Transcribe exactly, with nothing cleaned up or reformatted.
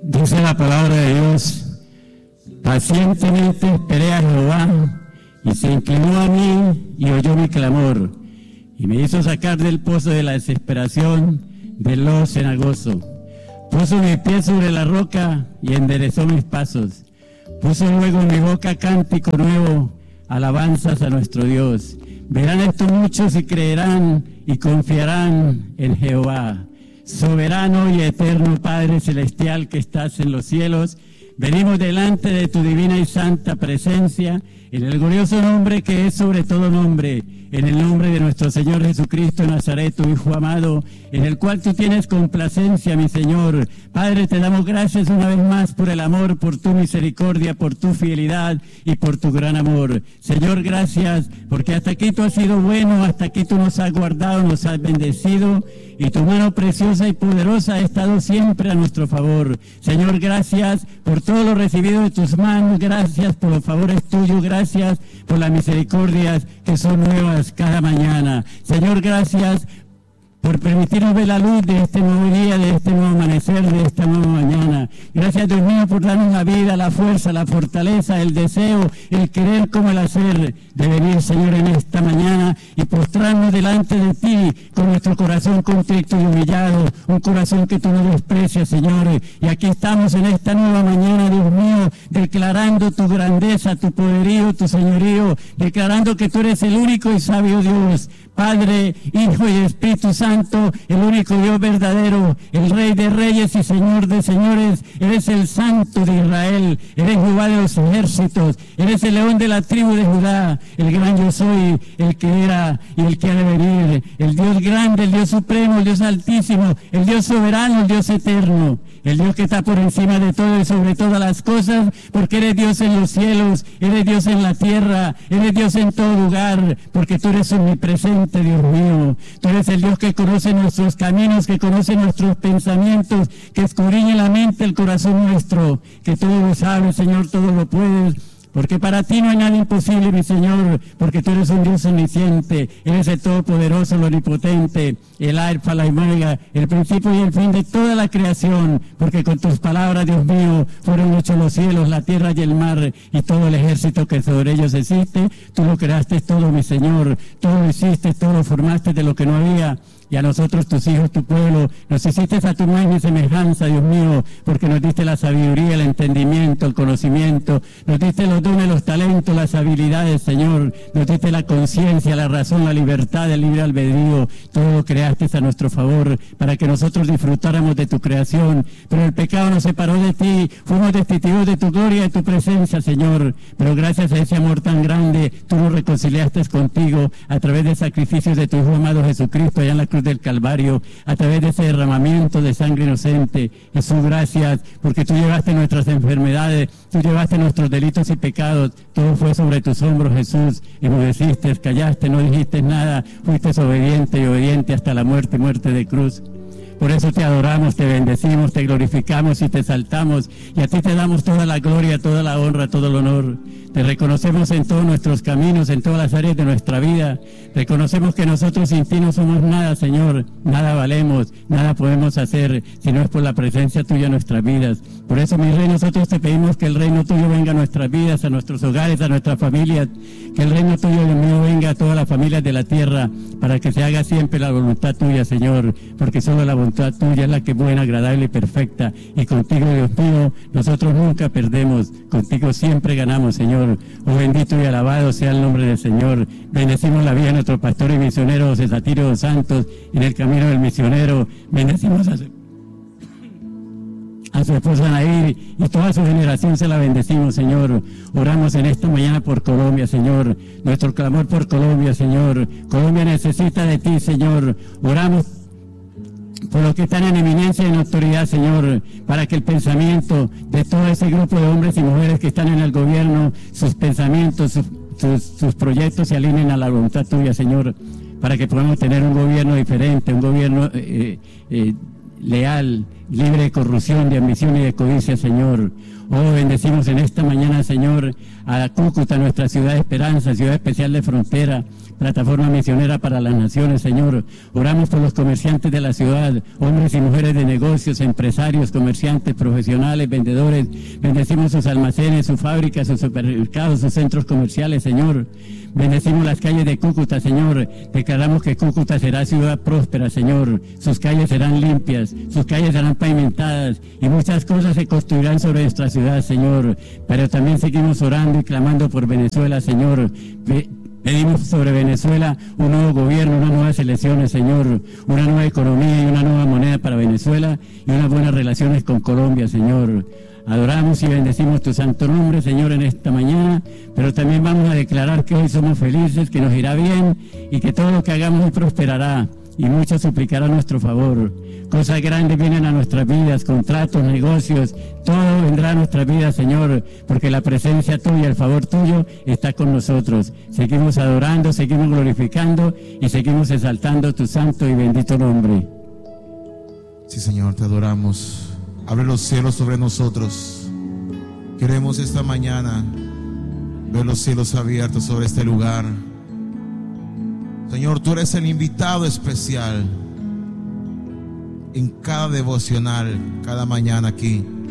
Dice la palabra de Dios: pacientemente esperé a Jehová, y se inclinó a mí y oyó mi clamor, y me hizo sacar del pozo de la desesperación, del lodo cenagoso. Puso mi pie sobre la roca y enderezó mis pasos. Puso luego en mi boca cántico nuevo, alabanzas a nuestro Dios. Verán esto muchos y creerán y confiarán en Jehová. Soberano y eterno Padre celestial que estás en los cielos, venimos delante de tu divina y santa presencia, en el glorioso nombre que es sobre todo nombre, en el nombre de nuestro Señor Jesucristo de Nazaret, tu Hijo amado, en el cual tú tienes complacencia, mi Señor. Padre, te damos gracias una vez más por el amor, por tu misericordia, por tu fidelidad y por tu gran amor. Señor, gracias, porque hasta aquí tú has sido bueno, hasta aquí tú nos has guardado, nos has bendecido, y tu mano preciosa y poderosa ha estado siempre a nuestro favor. Señor, gracias por todo lo recibido de tus manos, gracias por los favores tuyos, gracias por las misericordias que son nuevas cada mañana. Señor, gracias por permitirnos ver la luz de este nuevo día, de este nuevo amanecer, de esta nueva mañana. Gracias, Dios mío, por darnos la vida, la fuerza, la fortaleza, el deseo, el querer como el hacer de venir, Señor, en esta mañana y postrarnos delante de ti con nuestro corazón contrito y humillado, un corazón que tú no desprecias, Señor. Y aquí estamos en esta nueva mañana, Dios mío, declarando tu grandeza, tu poderío, tu señorío, declarando que tú eres el único y sabio Dios, Padre, Hijo y Espíritu Santo, el único Dios verdadero, el Rey de reyes y Señor de señores. Eres el Santo de Israel, eres Jehová de los ejércitos, eres el león de la tribu de Judá, el gran yo soy, el que era y el que ha de venir, el Dios grande, el Dios supremo, el Dios altísimo, el Dios soberano, el Dios eterno, el Dios que está por encima de todo y sobre todas las cosas, porque eres Dios en los cielos, eres Dios en la tierra, eres Dios en todo lugar, porque tú eres omnipresente, Dios mío. Tú eres el Dios que conoce nuestros caminos, que conoce nuestros pensamientos, que escudriña la mente, el corazón nuestro, que todo lo sabes, Señor, todo lo puedes. Porque para ti no hay nada imposible, mi Señor, porque tú eres un Dios omnisciente, eres el Todopoderoso, el Omnipotente, el Alfa, la Omega, el principio y el fin de toda la creación, porque con tus palabras, Dios mío, fueron hechos los cielos, la tierra y el mar, y todo el ejército que sobre ellos existe. Tú lo creaste todo, mi Señor, todo lo hiciste, todo lo formaste de lo que no había. Y a nosotros, tus hijos, tu pueblo, nos hiciste a tu imagen y semejanza, Dios mío, porque nos diste la sabiduría, el entendimiento, el conocimiento, nos diste los dones, los talentos, las habilidades, Señor, nos diste la conciencia, la razón, la libertad, el libre albedrío, todo lo creaste a nuestro favor, para que nosotros disfrutáramos de tu creación, pero el pecado nos separó de ti, fuimos destituidos de tu gloria y de tu presencia, Señor, pero gracias a ese amor tan grande, tú nos reconciliaste contigo a través del sacrificio de tu Hijo amado Jesucristo allá en la cruz del Calvario, a través de ese derramamiento de sangre inocente. Jesús, gracias, porque tú llevaste nuestras enfermedades, tú llevaste nuestros delitos y pecados, todo fue sobre tus hombros, Jesús, enmudeciste, callaste, no dijiste nada, fuiste obediente y obediente hasta la muerte, muerte de cruz. Por eso te adoramos, te bendecimos, te glorificamos y te exaltamos, y a ti te damos toda la gloria, toda la honra, todo el honor. Te reconocemos en todos nuestros caminos, en todas las áreas de nuestra vida. Reconocemos que nosotros sin ti no somos nada, Señor, nada valemos, nada podemos hacer si no es por la presencia tuya en nuestras vidas. Por eso, mi Rey, nosotros te pedimos que el reino tuyo venga a nuestras vidas, a nuestros hogares, a nuestras familias, que el reino tuyo, Dios mío, venga a todas las familias de la tierra, para que se haga siempre la voluntad tuya, Señor, porque solo la voluntad tuya es la que es buena, agradable y perfecta, y contigo, Dios mío, nosotros nunca perdemos, contigo siempre ganamos, Señor. Oh, bendito y alabado sea el nombre del Señor. Bendecimos la vida de nuestro pastor y misionero José Satirio dos Santos en el camino del misionero. Bendecimos a su, a su esposa Nair y toda su generación se la bendecimos, Señor. Oramos en esta mañana por Colombia, Señor. Nuestro clamor por Colombia, Señor. Colombia necesita de ti, Señor. Oramos por los que están en eminencia y en autoridad, Señor, para que el pensamiento de todo ese grupo de hombres y mujeres que están en el gobierno, sus pensamientos, sus, sus, sus proyectos se alineen a la voluntad tuya, Señor, para que podamos tener un gobierno diferente, un gobierno eh, eh, leal, libre de corrupción, de ambición y de codicia, Señor. Oh, bendecimos en esta mañana, Señor, a Cúcuta, nuestra ciudad de esperanza, ciudad especial de frontera, plataforma misionera para las naciones, Señor. Oramos por los comerciantes de la ciudad, hombres y mujeres de negocios, empresarios, comerciantes, profesionales, vendedores. Bendecimos sus almacenes, sus fábricas, sus supermercados, sus centros comerciales, Señor. Bendecimos las calles de Cúcuta, Señor. Declaramos que Cúcuta será ciudad próspera, Señor. Sus calles serán limpias, sus calles serán pavimentadas y muchas cosas se construirán sobre nuestra ciudad, Señor. Pero también seguimos orando y clamando por Venezuela, Señor. Pedimos sobre Venezuela un nuevo gobierno, unas nuevas elecciones, Señor, una nueva economía y una nueva moneda para Venezuela y unas buenas relaciones con Colombia, Señor. Adoramos y bendecimos tu santo nombre, Señor, en esta mañana, pero también vamos a declarar que hoy somos felices, que nos irá bien y que todo lo que hagamos hoy prosperará y mucho suplicará a nuestro favor. Cosas grandes vienen a nuestras vidas, contratos, negocios, todo vendrá a nuestras vidas, Señor, porque la presencia tuya, el favor tuyo está con nosotros. Seguimos adorando, seguimos glorificando y seguimos exaltando tu santo y bendito nombre. Sí, Señor, te adoramos. Abre los cielos sobre nosotros. Queremos esta mañana ver los cielos abiertos sobre este lugar. Señor, tú eres el invitado especial en cada devocional, cada mañana aquí.